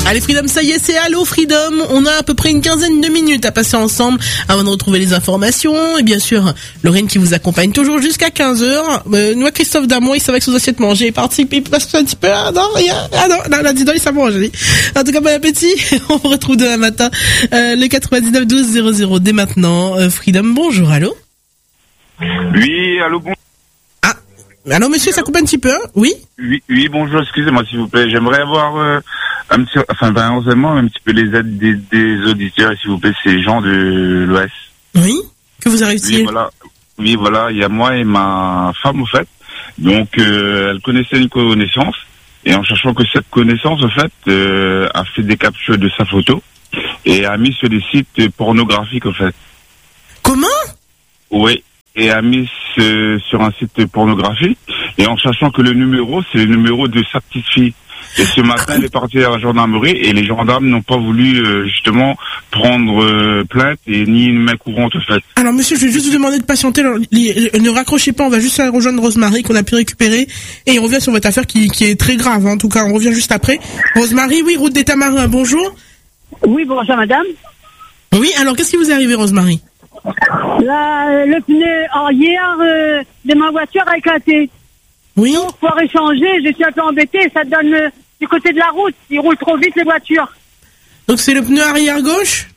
Allez Freedom, ça y est, c'est Allô Freedom. On a à peu près une quinzaine de minutes à passer ensemble avant de retrouver les informations. Et bien sûr, Lorraine qui vous accompagne toujours jusqu'à 15h. Nous, Christophe Damon, il savait que sous assiette manger, participer parce que un petit peu, là, dis donc, il s'en mange. En tout cas, bon appétit. On vous retrouve demain matin, le 99 12 00 dès maintenant. Freedom, bonjour, allô? Oui, allô, bonjour. Allô, monsieur, ça coupe un petit peu, hein? Oui? Oui, bonjour, excusez-moi, s'il vous plaît. J'aimerais avoir renseignement, un petit peu les aides des auditeurs, s'il vous plaît, ces gens de l'Ouest. Oui? Que vous arrive-t-il? Oui, voilà, il y a moi et ma femme, au fait. Donc, elle connaissait une connaissance, et en cherchant que cette connaissance, en fait, a fait des captures de sa photo, et a mis sur des sites pornographiques, en fait. Comment? Oui. Et a mis sur un site pornographique, et en sachant que le numéro, c'est le numéro de sa petite fille. Et ce matin, elle est partie à la gendarmerie, et les gendarmes n'ont pas voulu, justement, prendre plainte, et ni une main courante, en fait. Alors, monsieur, je vais juste vous demander de patienter. Alors, ne raccrochez pas, on va juste rejoindre Rosemary, qu'on a pu récupérer, et on revient sur votre affaire qui est très grave, hein. En tout cas, on revient juste après. Rosemary, oui, route des Tamarins, bonjour. Oui, bonjour, madame. Oui, alors, qu'est-ce qui vous est arrivé, Rosemary? Le pneu arrière de ma voiture a éclaté. Oui. Donc, pour échanger, je suis un peu embêtée. Ça donne du côté de la route. Ils roulent trop vite, les voitures. Donc, c'est le pneu arrière gauche?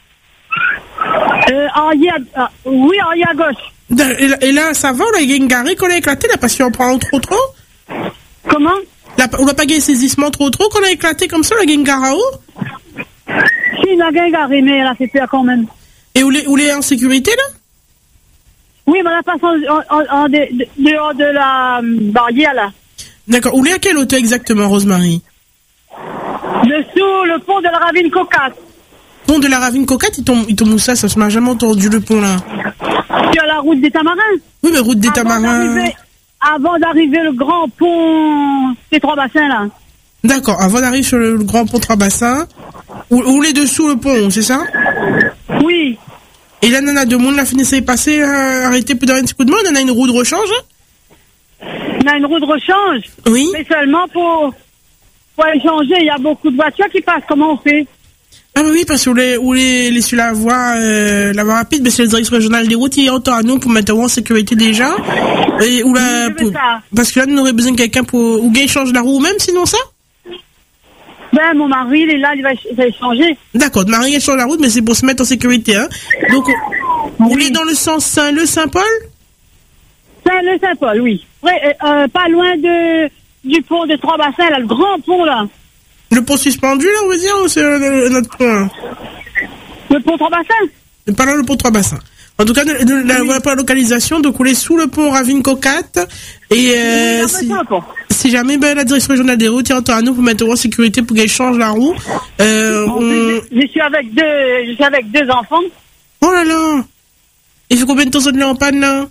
Oui, arrière gauche. Et là, ça va, là, il y a une garée qu'on a éclaté, là, parce qu'on prend trop? Comment? On n'a pas gagné saisissement trop, qu'on a éclaté comme ça, la Gengara haut? Si, la Gengara, mais elle a fait peur quand même. Et où est en sécurité, là? Oui, mais la passe en dehors de la barrière, là. D'accord. Où est à quelle hauteur exactement, Rosemary? Dessous le pont de la ravine Cocatte. Pont de la ravine Cocatte, il tombe où ça? Ça se m'a jamais entendu, le pont, là. Sur la route des Tamarins. Oui, mais route des Tamarins. Avant d'arriver le grand pont des Trois Bassins, là. D'accord. Avant d'arriver sur le grand pont Trois Bassins. Où est dessous le pont, c'est ça? Oui. Et là, nana, de monde, la finissait de passer, arrêter pour donner un petit coup de main, on a une roue de rechange? On a une roue de rechange? Oui. Mais seulement pour échanger, il y a beaucoup de voitures qui passent, comment on fait? Ah oui, parce que où les sur la voie rapide, mais c'est le directeur régional des routes, il est en temps à nous pour mettre en sécurité déjà. Et parce que là, nous aurait besoin de quelqu'un ou bien change la roue même, sinon ça? Ben, mon mari, il est là, il va échanger. D'accord, Marie, elle change la route, mais c'est pour se mettre en sécurité, hein. Donc, on est dans le sens Saint-Leu-Saint-Paul? Saint-Leu-Saint-Paul, oui. Pas loin du pont de Trois Bassins, là, le grand pont, là. Le pont suspendu, là, on veut dire, ou c'est notre pont, là? Le pont Trois Bassins? Pas là, le pont Trois Bassins. En tout cas, voilà pas la localisation, donc on est sous le pont Ravine Cocatte. Et si jamais la direction régionale des routes entend à nous pour mettre en sécurité pour qu'elle change la roue, je suis avec deux enfants. Oh là là! Il fait combien de temps ça de en panne, là?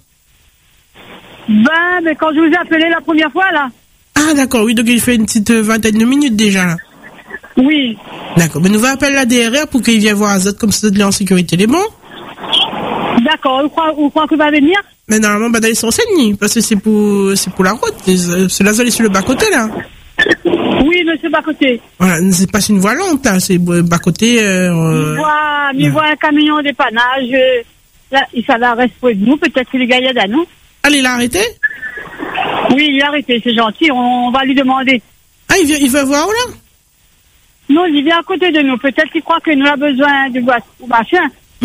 Mais quand je vous ai appelé la première fois, là. Ah d'accord, oui, donc il fait une petite vingtaine de minutes déjà, là. Oui. D'accord, mais nous va appeler la DRR pour qu'il vienne voir Azot comme ça de en sécurité, les bons? D'accord, vous croyez qu'il va venir? Mais normalement, d'aller s'enseigner, parce que c'est pour la route. C'est là, aller sur le bas-côté, là. Oui, monsieur bas-côté. Voilà, c'est pas une voie lente, là, c'est bas-côté, Il voit un camion dépannage, là, ça va rester près de nous, peut-être que le gars y a nous. Allez, il a arrêté? Oui, il a arrêté, c'est gentil, on va lui demander. Ah, il veut voir où, là? Non, il vient à côté de nous, peut-être qu'il croit que nous avons besoin de machin.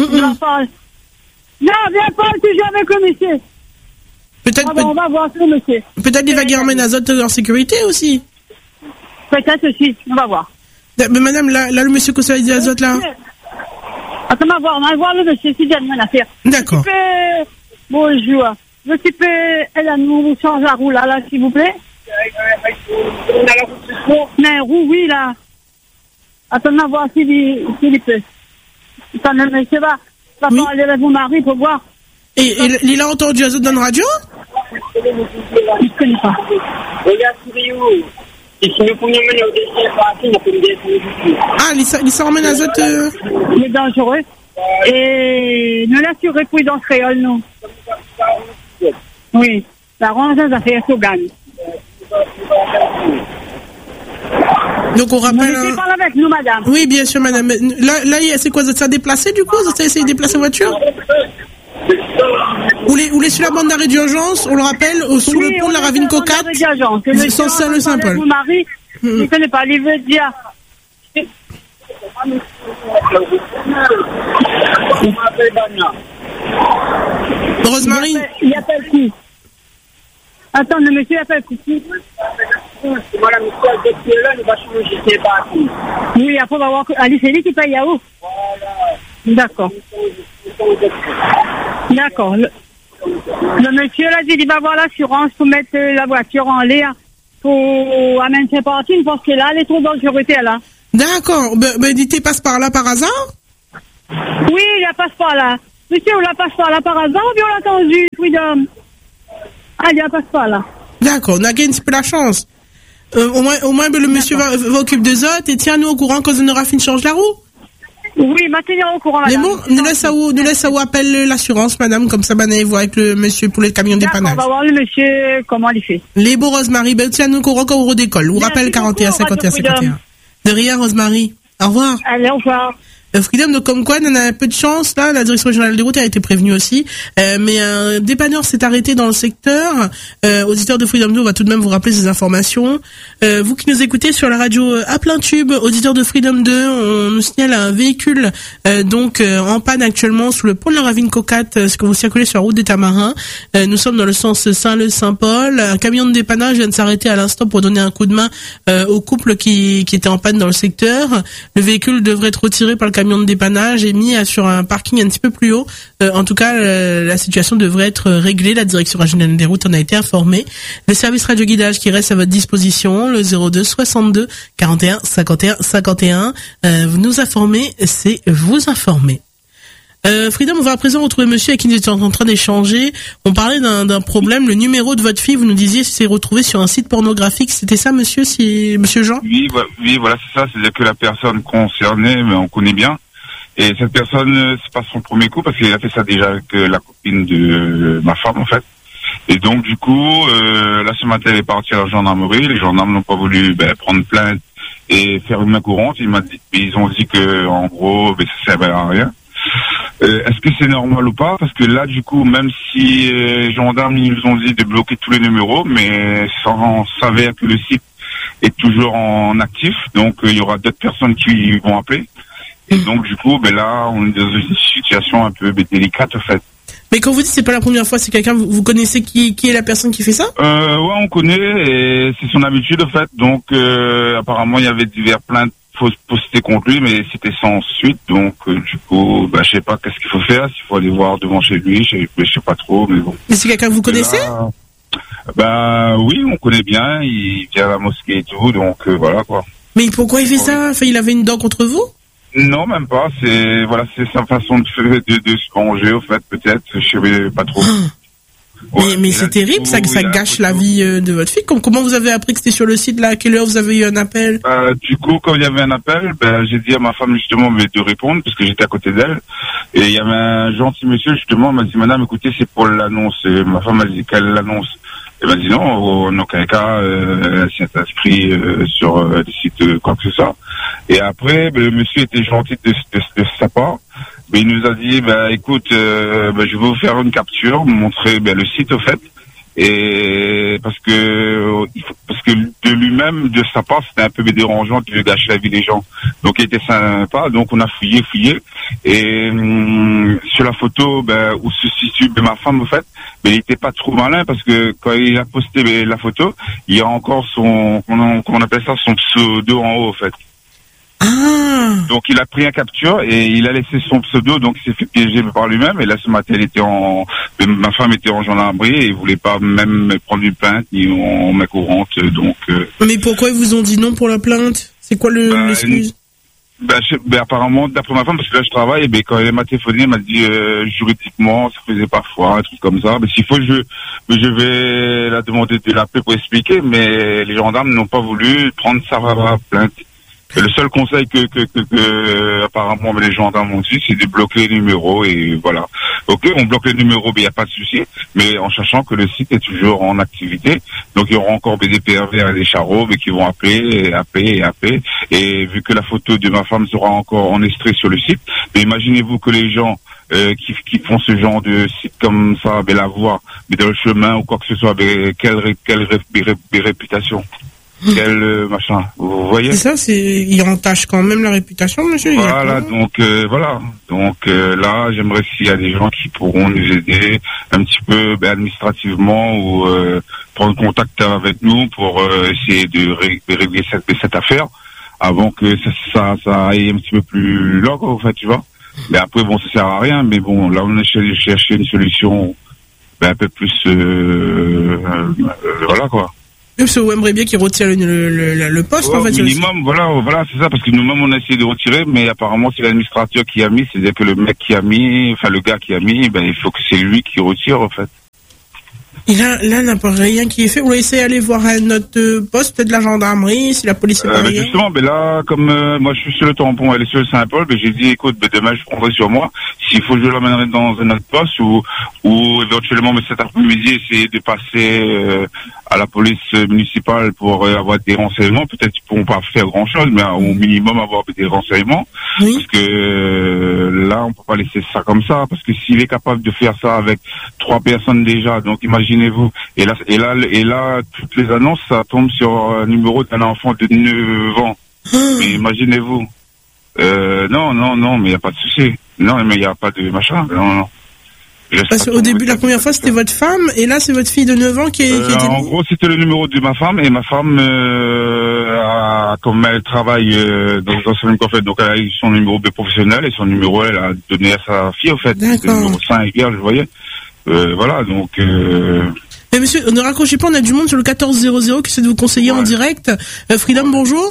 Non, viens pas toujours avec le monsieur. On va voir ce monsieur. Peut-être il va gagner en Azot en sécurité aussi. Peut-être aussi, on va voir. Mais madame, là le monsieur que ça dit Azot, là. Attends, on va voir le monsieur, si j'ai rien à faire. D'accord. Bonjour. Monsieur peut, elle a nous change la roue là, s'il vous plaît. Mais roue, oui, là. Attends, on va voir s'il peut. Attends, le monsieur va aller avec mon mari pour voir. Et il a entendu Azot dans la radio? Je ne connais pas. Ah, il s'en ramène Azot. Il est dangereux. Et nous l'assurer prudence créole, nous. Oui. La range, ça fait un slogan. Donc on rappelle. Monsieur parle avec nous, madame. Oui, bien sûr, madame. Là, c'est quoi? Ça a déplacé du coup? Vous avez essayé de déplacer la voiture? Vous les sur la bande d'arrêt d'urgence, on le rappelle, sous le pont de la ravine Coquate, sans Saint-Leu-Saint-Paul. Mon mari, je ne connais pas, il veut dire. Rosemary. Il appelle qui? Attends, le monsieur appelle qui? Voilà, monsieur, là, il va changer, je sais pas. Oui, après, on va voir. Ali, c'est lui qui paye à où? D'accord. D'accord. Le monsieur, là, il va voir l'assurance pour mettre la voiture en l'air pour amener ses parties parce que là, elle est trop dangereuse, là. D'accord. Ben, dites, passe par là par hasard? Oui, il la passe par là. Monsieur, on la passe par là par hasard ou bien on l'a entendu, Freedom? Ah, il la passe par là. D'accord, on a gagné un petit peu la chance. Au moins, le monsieur va occuper des autres et tiens-nous au courant quand on aura fini de changer la roue. Oui, maintenir au courant, madame. Mais bon, nous laisse à où appelle l'assurance, madame, comme ça, allez voir avec le monsieur pour les camions dépannage. On va voir le monsieur, comment il fait. Les beaux Rosemary, ben, tiens-nous au courant quand on redécolle. Vous rappelle 41 51 51. De rien, Rosemary. Au revoir. Allez, au revoir. Freedom, donc comme quoi, on a un peu de chance, là, la direction régionale des routes a été prévenue aussi, mais un dépanneur s'est arrêté dans le secteur. Auditeur de Freedom 2, on va tout de même vous rappeler ces informations. Vous qui nous écoutez sur la radio à plein tube, auditeur de Freedom 2, on nous signale un véhicule en panne actuellement sous le pont de la ravine Coquate, ce que vous circulez sur la route des Tamarins. Nous sommes dans le sens Saint-Leu-Saint-Paul. Un camion de dépannage vient de s'arrêter à l'instant pour donner un coup de main au couple qui était en panne dans le secteur. Le véhicule devrait être retiré par le camion de dépannage et mis sur un parking un petit peu plus haut. En tout cas, la situation devrait être réglée. La direction régionale des routes en a été informée. Le service radio guidage qui reste à votre disposition, le 02 62 41 51 51. Vous nous informez, c'est vous informer. Freedom, on va à présent retrouver monsieur avec qui nous étions en train d'échanger. On parlait d'un problème, le numéro de votre fille, vous nous disiez, s'est retrouvé sur un site pornographique. C'était ça, monsieur Jean? Oui, voilà, c'est ça. C'est-à-dire que la personne concernée, mais on connaît bien. Et cette personne, c'est pas son premier coup parce qu'il a fait ça déjà avec la copine de ma femme, en fait. Et donc, du coup, là, ce matin, elle est partie à la gendarmerie. Les gendarmes n'ont pas voulu prendre plainte et faire une main courante. Ils ont dit que, en gros, ça servait à rien. Est-ce que c'est normal ou pas? Parce que là, du coup, même si les gendarmes ils nous ont dit de bloquer tous les numéros, mais sans savoir que le site est toujours en actif, donc il y aura d'autres personnes qui vont appeler. Et donc, du coup, là, on est dans une situation un peu délicate, en fait. Mais quand vous dites c'est pas la première fois, c'est quelqu'un, vous connaissez qui est la personne qui fait ça? Ouais, on connaît, et c'est son habitude, en fait. Donc, apparemment, il y avait divers plaintes postées contre lui, mais c'était sans suite. Donc, du coup, je sais pas qu'est-ce qu'il faut faire, s'il faut aller voir devant chez lui, je sais pas trop, mais bon. Mais c'est quelqu'un que vous connaissez? Oui, on connaît bien, il vient à la mosquée et tout, donc voilà, quoi. Mais pourquoi il fait ça? Enfin, il avait une dent contre vous? Non, même pas. C'est sa façon de se venger, au fait, peut-être. Je sais pas trop. Mais c'est terrible, ça gâche la vie de votre fille. Comment vous avez appris que c'était sur le site là? À quelle heure vous avez eu un appel? Du coup, quand il y avait un appel, j'ai dit à ma femme justement de répondre parce que j'étais à côté d'elle. Et il y avait un gentil monsieur justement, m'a dit madame, écoutez, c'est pour l'annonce. Et ma femme m'a dit quelle l'annonce? Elle m'a dit non, en aucun cas, elle s'est inscrit sur des sites quoi que ce soit. Et après, le monsieur était gentil de sa part. Mais il nous a dit, écoute, je vais vous faire une capture, vous montrer le site au fait, et parce que de lui-même, de sa part, c'était un peu dérangeant de gâcher la vie des gens. Donc il était sympa, donc on a fouillé, et sur la photo où se situe ma femme au fait, il était pas trop malin parce que quand il a posté la photo, il y a encore comment on appelle ça, son pseudo en haut au fait. Ah. Donc il a pris un capture et il a laissé son pseudo, donc il s'est fait piéger par lui-même. Et là ce matin, ma femme était en gendarmerie et il voulait pas même prendre une plainte ni en main courante. Donc. Mais pourquoi ils vous ont dit non pour la plainte? C'est quoi l'excuse? Apparemment, d'après ma femme, parce que là je travaille, quand elle m'a téléphoné, elle m'a dit juridiquement, ça faisait parfois un truc comme ça. Mais s'il faut, je vais la demander de l'appeler pour expliquer. Mais les gendarmes n'ont pas voulu prendre sa plainte. Et le seul conseil que apparemment les gendarmes ont dit, c'est de bloquer les numéros et voilà. Ok, on bloque les numéros, mais il n'y a pas de souci, mais en sachant que le site est toujours en activité, donc il y aura encore des pervers et des charros mais qui vont appeler. Et vu que la photo de ma femme sera encore enregistrée sur le site, mais imaginez-vous que les gens qui font ce genre de site comme ça, ben la voie, mais dans le chemin ou quoi que ce soit, ben quelle réputation. Quel machin, vous voyez? C'est ça, il entache quand même la réputation, monsieur. Voilà, donc là, j'aimerais s'il y a des gens qui pourront nous aider un petit peu administrativement ou prendre contact avec nous pour essayer de régler cette affaire avant que ça aille un petit peu plus loin, en fait, tu vois. Mais après, bon, ça sert à rien, mais bon, là, on a cherché une solution un peu plus, voilà, quoi. Parce que vous aimeriez bien qu'ils retirent le poste, en fait. Minimum, voilà, c'est ça, parce que nous-mêmes, on a essayé de retirer, mais apparemment, c'est l'administrateur qui a mis, c'est-à-dire que le mec qui a mis, enfin, le gars qui a mis, ben, il faut que c'est lui qui retire, en fait. Et là, n'a pas rien qui est fait. Vous voulez essayer d'aller voir un autre poste de la gendarmerie, si la police est pas rien. Justement, ben là, comme moi je suis sur le tampon, elle est sur le Saint-Paul, ben j'ai dit, écoute, ben demain je prendrai sur moi. S'il faut, je l'emmènerai dans un autre poste ou éventuellement, mais cet après-midi, essayer de passer à la police municipale pour avoir des renseignements. Peut-être qu'ils pourront pas faire grand-chose, mais au minimum avoir des renseignements. Oui. Parce que là, on peut pas laisser ça comme ça, parce que s'il est capable de faire ça avec 3 personnes déjà, donc imaginez-vous. Et là, toutes les annonces, ça tombe sur un numéro d'un enfant de 9 ans. Mais imaginez-vous. Non, mais il y a pas de souci. Non, mais il y a pas de machin. Non. Parce qu'au début, la première fois, c'était votre femme, et là, c'est votre fille de 9 ans qui était... En gros, c'était le numéro de ma femme, et ma femme, comme elle travaille dans son en fait, donc elle a eu son numéro de professionnel, et son numéro, elle a donné à sa fille, en fait. D'accord. Le numéro 5 hier, je voyais. Voilà, donc... Mais monsieur, ne raccrochez pas, on a du monde sur le 1400 qui essaie de vous conseiller en direct. Freedom, bonjour.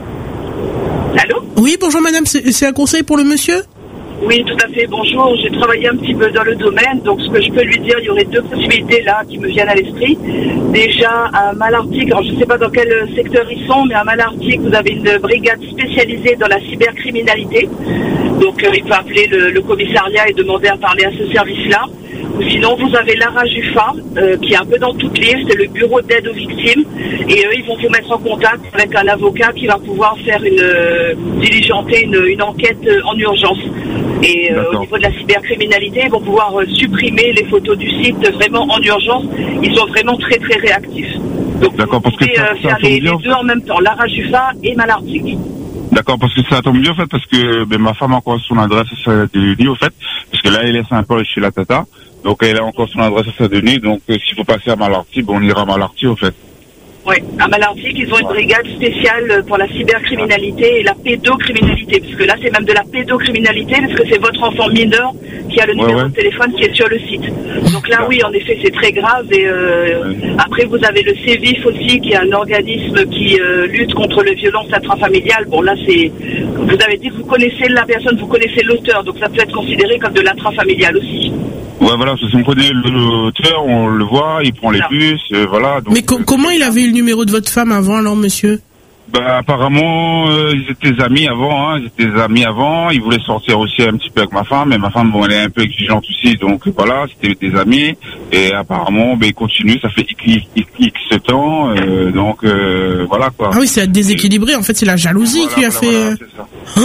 Allô? Oui, bonjour madame, c'est un conseil pour le monsieur? Oui, tout à fait. Bonjour, j'ai travaillé un petit peu dans le domaine, donc ce que je peux lui dire, il y aurait 2 possibilités là qui me viennent à l'esprit. Déjà, à Malartic, alors je ne sais pas dans quel secteur ils sont, mais à Malartic, vous avez une brigade spécialisée dans la cybercriminalité. Donc, il peut appeler le commissariat et demander à parler à ce service-là. Ou sinon, vous avez l'ARA Jufa, qui est un peu dans toute l'île, c'est le bureau d'aide aux victimes. Et eux, ils vont vous mettre en contact avec un avocat qui va pouvoir faire diligenter une enquête en urgence. Et au niveau de la cybercriminalité, ils vont pouvoir supprimer les photos du site vraiment en urgence. Ils sont vraiment très très réactifs. Donc vous pouvez faire les 2 en même temps, Lara Jufa et Malartic. D'accord, parce que ça tombe bien en fait, parce que ma femme a encore son adresse à Saint-Denis au fait, parce que là elle est Saint-Paul chez la Tata, donc elle a encore son adresse à Saint-Denis, donc s'il faut passer à Malartic, on ira à Malartic au fait. Oui, à Malartic, ils ont une brigade spéciale pour la cybercriminalité et la pédocriminalité, parce que là, c'est même de la pédocriminalité, parce que c'est votre enfant mineur qui a le numéro de téléphone qui est sur le site. Donc là, oui, en effet, c'est très grave. Et après, vous avez le CEVIF aussi, qui est un organisme qui lutte contre les violences intrafamiliales. Bon, là, vous avez dit que vous connaissez la personne, vous connaissez l'auteur, donc ça peut être considéré comme de l'intrafamilial aussi. Ouais, voilà, si on connaît l'auteur, on le voit, il prend les puces, voilà. Donc, mais comment il avait eu le numéro de votre femme avant, alors, monsieur? Apparemment, ils étaient amis avant, ils voulaient sortir aussi un petit peu avec ma femme, mais ma femme, bon, elle est un peu exigeante aussi, donc voilà, c'était des amis, et apparemment, ils continuent, ça fait X temps, donc voilà, quoi. Ah oui, c'est déséquilibré, en fait, c'est la jalousie qui a fait... Voilà, c'est ça.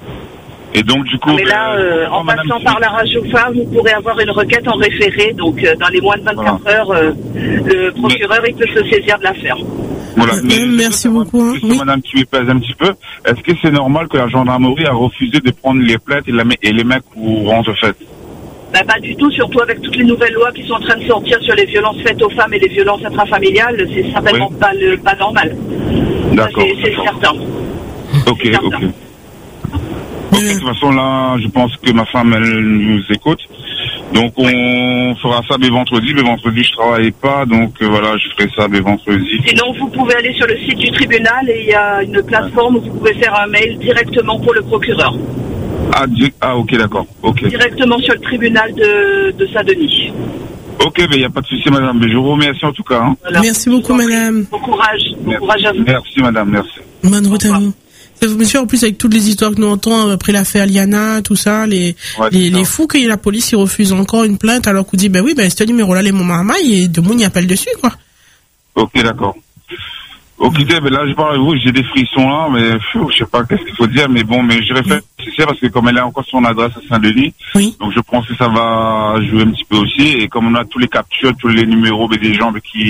Et donc, du coup... Mais là, en passant par la Rajofa, vous pourrez avoir une requête en référé. Donc, dans les moins de 24 heures, le procureur, il peut se saisir de l'affaire. Voilà. Merci beaucoup. Oui. Madame qui me pèse un petit peu, est-ce que c'est normal que la gendarmerie a refusé de prendre les plaintes et les mettre courant, en fait? Pas du tout, surtout avec toutes les nouvelles lois qui sont en train de sortir sur les violences faites aux femmes et les violences intrafamiliales, c'est certainement pas normal. D'accord. C'est certain. Ok. De toute façon, là, je pense que ma femme, elle nous écoute. Donc, on fera ça vendredi. Mais vendredi, je travaille pas. Donc, voilà, je ferai ça vendredi. Sinon, vous pouvez aller sur le site du tribunal et il y a une plateforme où vous pouvez faire un mail directement pour le procureur. Ah, ok, d'accord. Ok. Directement sur le tribunal de Saint-Denis. Ok, mais il n'y a pas de souci, madame. Mais je vous remercie en tout cas. Voilà. Merci beaucoup, madame. Bon courage. Bon courage à vous. Merci, madame. Merci. Bonne route à vous. Monsieur, en plus, avec toutes les histoires que nous entendons après l'affaire Liana, tout ça, les fous, que la police, ils refusent encore une plainte, alors qu'on dit, ce numéro-là, les Montmarmaille, et de monde, y appelle dessus, quoi. Ok, d'accord. Ok, là, je parle avec vous, j'ai des frissons là, mais je sais pas qu'est-ce qu'il faut dire, mais je réfléchis parce que comme elle a encore son adresse à Saint-Denis, oui. Donc je pense que ça va jouer un petit peu aussi, et comme on a tous les captures, tous les numéros des gens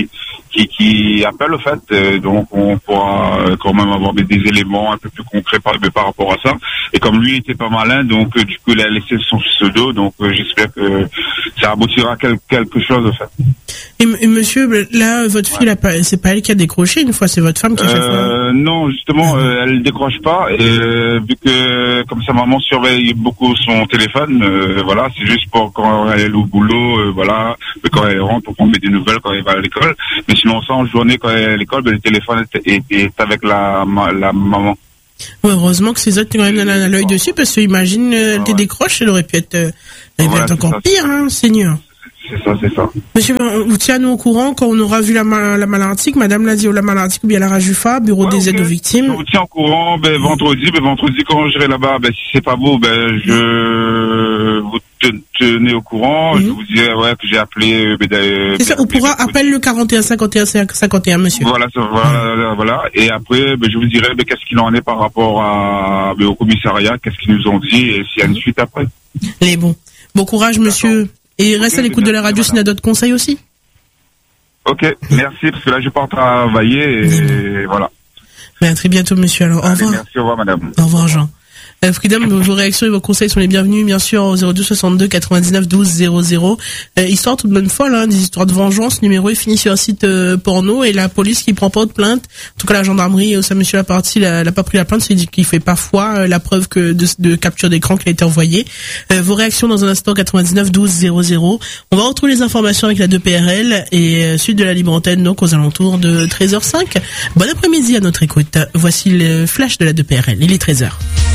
qui appellent au fait, donc on pourra quand même avoir des éléments un peu plus concrets par rapport à ça. Et comme lui était pas malin, donc du coup il a laissé son pseudo, donc j'espère que ça aboutira à quelque chose au fait. Et monsieur, là, votre fille, c'est pas elle qui a décroché une fois, c'est votre femme qui a fait ça? Non, justement, elle décroche pas, et vu que comme sa maman surveille beaucoup son téléphone, voilà, c'est juste pour quand elle est au boulot, voilà, quand elle rentre, pour qu'on met des nouvelles quand elle va à l'école. Mais sinon, ça, en journée, quand elle est à l'école, le téléphone est avec la maman. Ouais, heureusement que ces autres quand même à l'œil dessus, parce que imagine, elle décroche, elle aurait pu être, encore pire, hein, Seigneur. C'est ça. Monsieur, vous tiens-nous au courant quand on aura vu la malartique, Madame Ladio, la malartique, ou bien la Rajufa, bureau des aides aux victimes. Je vous tiens au courant, vendredi, quand j'irai là-bas, si c'est pas beau, je vous tenez au courant, je vous dirai, que j'ai appelé, c'est ça, on pourra appeler le 41 51 51, monsieur. Voilà. Et après, je vous dirai, qu'est-ce qu'il en est par rapport au commissariat, qu'est-ce qu'ils nous ont dit, et s'il y a une suite après. Mais bon courage, monsieur. Et reste à l'écoute de la radio s'il y a d'autres conseils aussi. Ok, merci, parce que là je pars travailler et voilà. À très bientôt, monsieur. Alors, au revoir. Merci, au revoir, madame. Au revoir, Jean. Freedom, vos réactions et vos conseils sont les bienvenus, bien sûr, au 02 62 99 12 00. Histoire toute bonne folle, hein, des histoires de vengeance. Numéro est fini sur un site porno, et la police qui prend pas de plainte. En tout cas, la gendarmerie, ça, monsieur la partie, l'a pas pris la plainte, c'est dit qu'il fait pas foi la preuve que de capture d'écran qui a été envoyée. Vos réactions dans un instant, 99 12 00. On va retrouver les informations avec la 2PRL et suite de la libre antenne, donc aux alentours de 13h05. Bon après-midi à notre écoute. Voici le flash de la 2PRL. Il est 13h.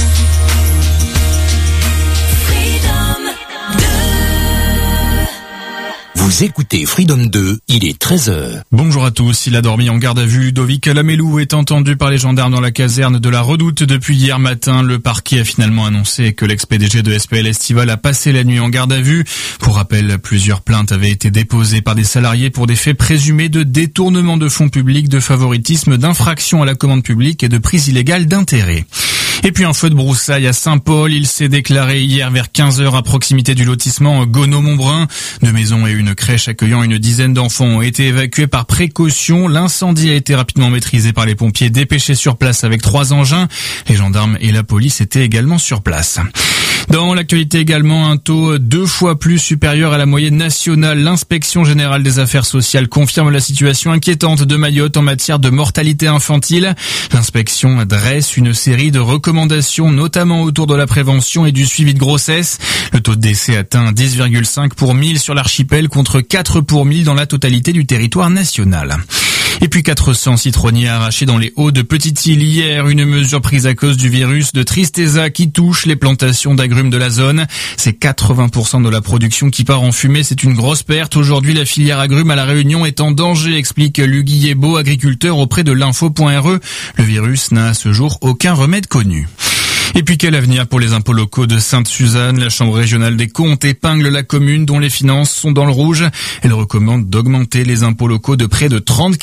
Vous écoutez Freedom 2, il est 13h. Bonjour à tous, il a dormi en garde à vue. Ludovic Lamelou est entendu par les gendarmes dans la caserne de la Redoute depuis hier matin. Le parquet a finalement annoncé que l'ex-PDG de SPL Estival a passé la nuit en garde à vue. Pour rappel, plusieurs plaintes avaient été déposées par des salariés pour des faits présumés de détournement de fonds publics, de favoritisme, d'infraction à la commande publique et de prise illégale d'intérêt. Et puis un feu de broussailles à Saint-Paul, il s'est déclaré hier vers 15h à proximité du lotissement Gonneau-Montbrun. Deux maisons et une crèche accueillant une dizaine d'enfants ont été évacués par précaution. L'incendie a été rapidement maîtrisé par les pompiers dépêchés sur place avec 3 engins. Les gendarmes et la police étaient également sur place. Dans l'actualité également, un taux 2 fois plus supérieur à la moyenne nationale. L'inspection générale des affaires sociales confirme la situation inquiétante de Mayotte en matière de mortalité infantile. L'inspection dresse une série de recommandations, notamment autour de la prévention et du suivi de grossesse. Le taux de décès atteint 10,5 pour 1000 sur l'archipel contre 4 pour 1000 dans la totalité du territoire national. Et puis 400 citronniers arrachés dans les Hauts de Petite-Île hier, une mesure prise à cause du virus de Tristeza qui touche les plantations d'agrumes de la zone. C'est 80% de la production qui part en fumée, c'est une grosse perte. Aujourd'hui, la filière agrumes à La Réunion est en danger, explique Lugy Yebo, agriculteur auprès de l'info.re. Le virus n'a à ce jour aucun remède connu. Et puis quel avenir pour les impôts locaux de Sainte-Suzanne? La Chambre régionale des comptes épingle la commune dont les finances sont dans le rouge. Elle recommande d'augmenter les impôts locaux de près de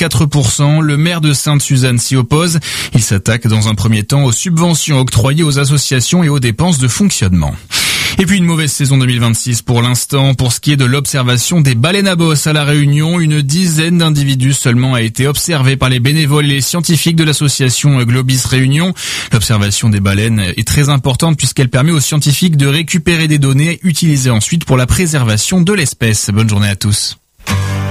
34%. Le maire de Sainte-Suzanne s'y oppose. Il s'attaque dans un premier temps aux subventions octroyées aux associations et aux dépenses de fonctionnement. Et puis une mauvaise saison 2026 pour l'instant. Pour ce qui est de l'observation des baleines à bosse à La Réunion, une dizaine d'individus seulement a été observée par les bénévoles et les scientifiques de l'association Globis Réunion. L'observation des baleines est très importante puisqu'elle permet aux scientifiques de récupérer des données utilisées ensuite pour la préservation de l'espèce. Bonne journée à tous.